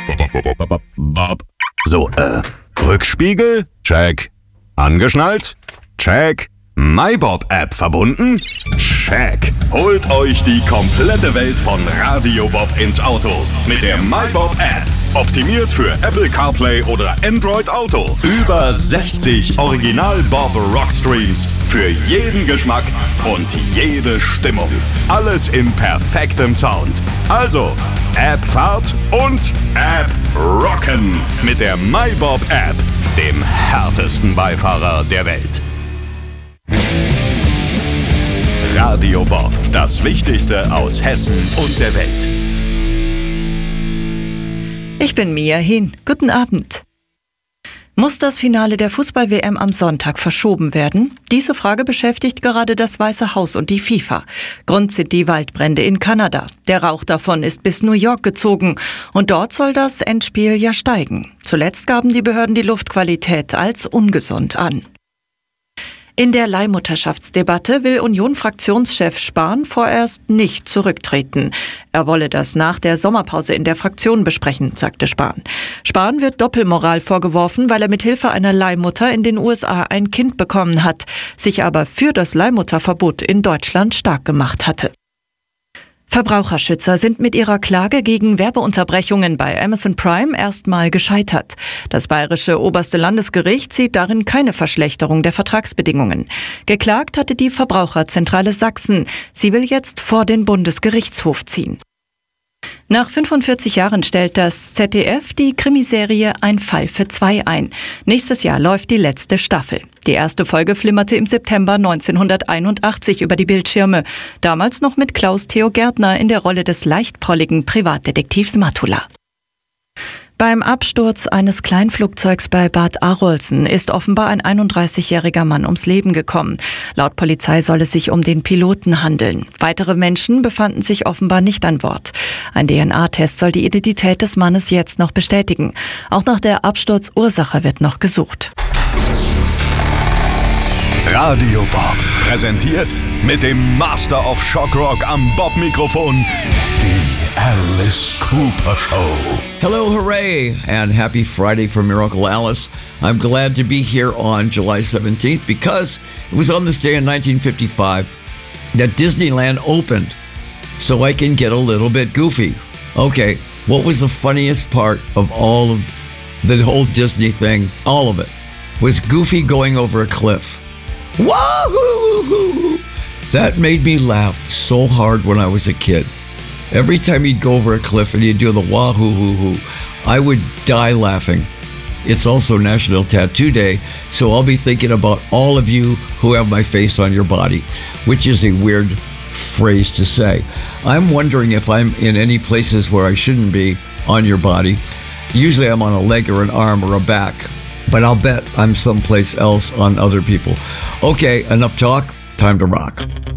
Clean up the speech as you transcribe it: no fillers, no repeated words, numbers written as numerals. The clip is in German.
Bob. So, Rückspiegel? Check. Angeschnallt? Check. MyBob-App verbunden? Check. Holt euch die komplette Welt von Radio Bob ins Auto mit der MyBob-App. Optimiert für Apple CarPlay oder Android Auto. Über 60 Original Bob Rockstreams für jeden Geschmack und jede Stimmung. Alles in perfektem Sound. Also, App-Fahrt und App-Rocken mit der MyBob-App, dem härtesten Beifahrer der Welt. Radio Bob, das Wichtigste aus Hessen und der Welt. Ich bin Mia Hin. Guten Abend. Muss das Finale der Fußball-WM am Sonntag verschoben werden? Diese Frage beschäftigt gerade das Weiße Haus und die FIFA. Grund sind die Waldbrände in Kanada. Der Rauch davon ist bis New York gezogen und dort soll das Endspiel ja steigen. Zuletzt gaben die Behörden die Luftqualität als ungesund an. In der Leihmutterschaftsdebatte will Union-Fraktionschef Spahn vorerst nicht zurücktreten. Er wolle das nach der Sommerpause in der Fraktion besprechen, sagte Spahn. Spahn wird Doppelmoral vorgeworfen, weil er mithilfe einer Leihmutter in den USA ein Kind bekommen hat, sich aber für das Leihmutterverbot in Deutschland stark gemacht hatte. Verbraucherschützer sind mit ihrer Klage gegen Werbeunterbrechungen bei Amazon Prime erstmal gescheitert. Das bayerische oberste Landesgericht sieht darin keine Verschlechterung der Vertragsbedingungen. Geklagt hatte die Verbraucherzentrale Sachsen. Sie will jetzt vor den Bundesgerichtshof ziehen. Nach 45 Jahren stellt das ZDF die Krimiserie Ein Fall für zwei ein. Nächstes Jahr läuft die letzte Staffel. Die erste Folge flimmerte im September 1981 über die Bildschirme. Damals noch mit Klaus-Theo Gärtner in der Rolle des leichtprolligen Privatdetektivs Matula. Beim Absturz eines Kleinflugzeugs bei Bad Arolsen ist offenbar ein 31-jähriger Mann ums Leben gekommen. Laut Polizei soll es sich um den Piloten handeln. Weitere Menschen befanden sich offenbar nicht an Bord. Ein DNA-Test soll die Identität des Mannes jetzt noch bestätigen. Auch nach der Absturzursache wird noch gesucht. Radio Bob präsentiert mit dem Master of Shock Rock am Bob-Mikrofon die Alice Cooper Show. Hello, hooray, and happy Friday from your Uncle Alice. I'm glad to be here on July 17th because it was on this day in 1955 that Disneyland opened, so I can get a little bit goofy. Okay, what was the funniest part of all of the whole Disney thing? All of it was Goofy going over a cliff. Wahoo! That made me laugh so hard when I was a kid. Every time he'd go over a cliff and he'd do the wahoo-hoo-hoo, I would die laughing. It's also National Tattoo Day, so I'll be thinking about all of you who have my face on your body, which is a weird phrase to say. I'm wondering if I'm in any places where I shouldn't be on your body. Usually I'm on a leg or an arm or a back, but I'll bet I'm someplace else on other people. Okay, enough talk, time to rock.